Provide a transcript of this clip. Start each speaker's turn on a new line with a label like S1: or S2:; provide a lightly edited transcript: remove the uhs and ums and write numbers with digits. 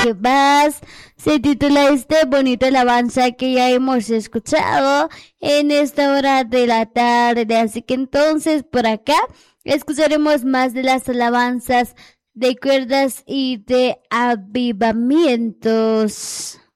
S1: que más se titula este bonito alabanza que ya hemos escuchado en esta hora de la tarde. Así que entonces por acá escucharemos más de las alabanzas de cuerdas y de avivamientos.